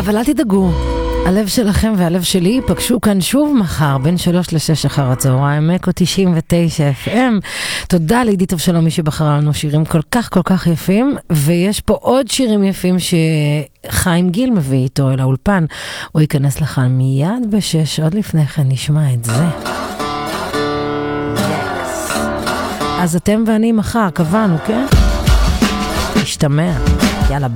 אבל אל תדאגו, הלב שלכם והלב שלי ייפגשו כאן שוב מחר, בין 3 ל-6 אחר הצהריים, מקו 99 FM. תודה לעידית אבשלומי שבחרה לנו שירים כל כך יפים, ויש פה עוד שירים יפים שחיים גיל מביא איתו אל האולפן. הוא ייכנס לכאן מיד ב-6, עוד לפני כן נשמע את זה. אז אתם ואני מחר, קבענו, כן? נשתמע. יאללה, ביי.